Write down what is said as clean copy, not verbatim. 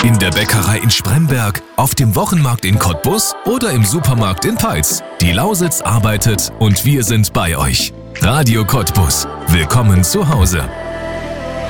In der Bäckerei in Spremberg, auf dem Wochenmarkt in Cottbus oder im Supermarkt in Peitz. Die Lausitz arbeitet und wir sind bei euch. Radio Cottbus. Willkommen zu Hause.